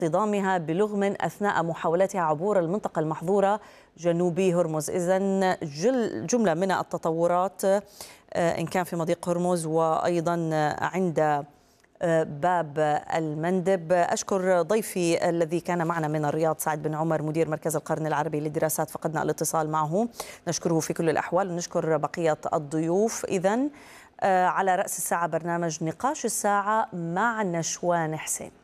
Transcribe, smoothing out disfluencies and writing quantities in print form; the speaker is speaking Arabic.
اصطدامها بلغم أثناء محاولتها عبور المنطقة المحظورة جنوبي هرمز. إذن جملة من التطورات إن كان في مضيق هرمز وأيضا عند باب المندب. أشكر ضيفي الذي كان معنا من الرياض سعد بن عمر مدير مركز القرن العربي للدراسات، فقدنا الاتصال معه، نشكره في كل الأحوال ونشكر بقية الضيوف. إذن على رأس الساعة برنامج نقاش الساعة مع نشوان حسين.